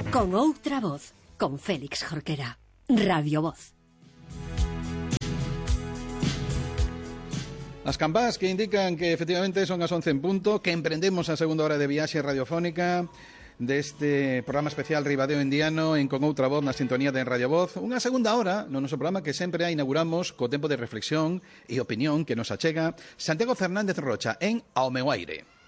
Con outra voz, con Félix Jorquera. Radio Voz. As campás que indican que efectivamente son as 11 en punto, que emprendemos a segunda hora de viaxe radiofónica deste programa especial Ribadeo Indiano en Con Outra Voz na sintonía de Radio Voz. Unha segunda hora no noso programa que sempre a inauguramos co tempo de reflexión e opinión que nos achega Santiago Fernández Rocha en Ao meu aire.